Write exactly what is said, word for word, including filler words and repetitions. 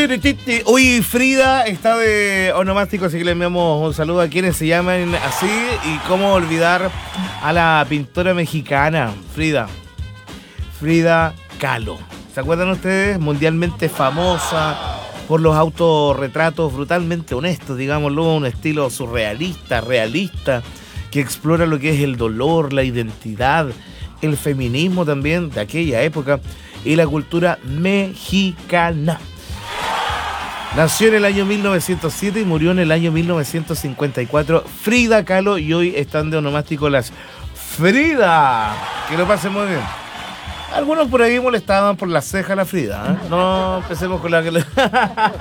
Uy, Frida está de onomástico, así que le enviamos un saludo a quienes se llaman así. Y cómo olvidar a la pintora mexicana, Frida. Frida Kahlo. ¿Se acuerdan ustedes? Mundialmente famosa por los autorretratos brutalmente honestos, digámoslo, un estilo surrealista, realista, que explora lo que es el dolor, la identidad, el feminismo también de aquella época y la cultura mexicana. Nació en el año mil novecientos siete y murió en el año mil novecientos cincuenta y cuatro Frida Kahlo, y hoy están de onomástico las Frida. Que lo pasen muy bien. Algunos por ahí molestaban por la ceja a la Frida, ¿eh? No empecemos con la que le...